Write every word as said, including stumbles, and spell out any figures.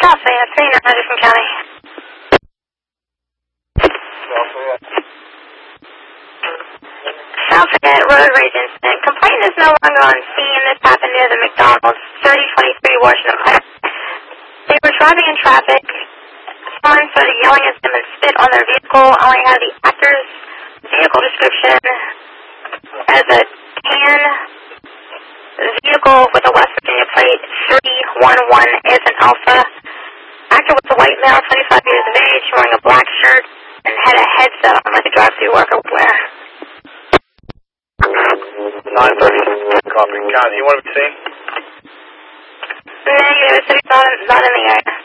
South Fayette, three nine, Madison County. South Fayette Road Rage Incident. Complainant is no longer on scene. This happened near the McDonald's, thirty twenty-three Washington Pike. They were driving in traffic. Someone started yelling at them and spit on their vehicle. I only have the actor's vehicle description as a tan vehicle with a West Virginia plate, three one one as an Alpha. Actor was a white male, twenty-five years of age, wearing a black shirt and had a headset on like a drive-thru worker would wear. nine thirty, copy. Count, you want to be seen? Negative, the city's not in, not in the area.